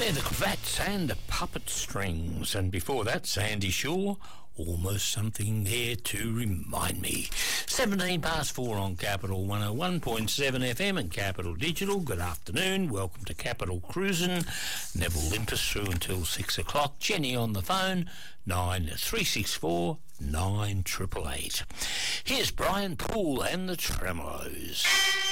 They're the Cravats and the Puppet Strings, and before that, Sandy Shaw, Almost Something There to Remind Me. 17 past 4 on Capital 101.7 FM and Capital Digital. Good afternoon. Welcome to Capital Cruisin'. Neville Limpus through until 6 o'clock. Jenny on the phone, 9364 9888. Here's Brian Poole and the Tremolos.